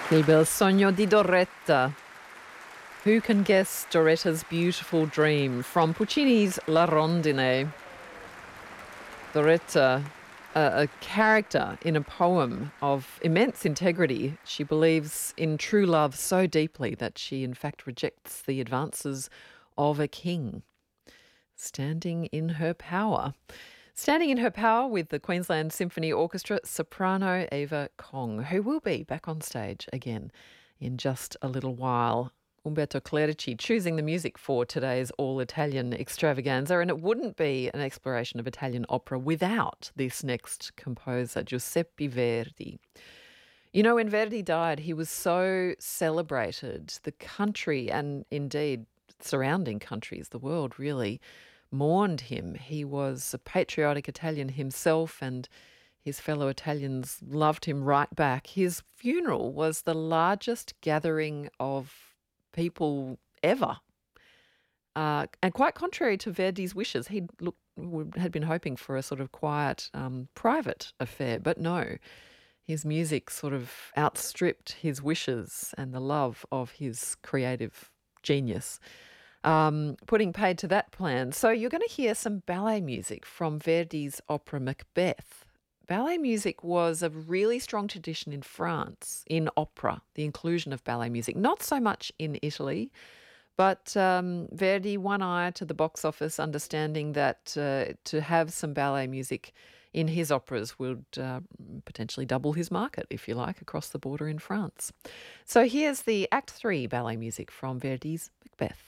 Il bel sogno di Doretta. Who can guess Doretta's beautiful dream from Puccini's La Rondine? Doretta, a character in a poem of immense integrity. She believes in true love so deeply that she, in fact, rejects the advances of a king. Standing in her power. Standing in her power with the Queensland Symphony Orchestra soprano Eva Kong, who will be back on stage again in just a little while. Umberto Clerici choosing the music for today's all-Italian extravaganza, and it wouldn't be an exploration of Italian opera without this next composer, Giuseppe Verdi. You know, when Verdi died, he was so celebrated. The country, and indeed surrounding countries, the world really, mourned him. He was a patriotic Italian himself, and his fellow Italians loved him right back. His funeral was the largest gathering of people ever. And quite contrary to Verdi's wishes, had been hoping for a sort of quiet, private affair, but no. His music sort of outstripped his wishes and the love of his creative genius, putting paid to that plan. So you're going to hear some ballet music from Verdi's opera Macbeth. Ballet music was a really strong tradition in France, in opera, the inclusion of ballet music. Not so much in Italy, but Verdi, one eye to the box office, understanding that to have some ballet music in his operas would potentially double his market, if you like, across the border in France. So here's the Act 3 ballet music from Verdi's Macbeth.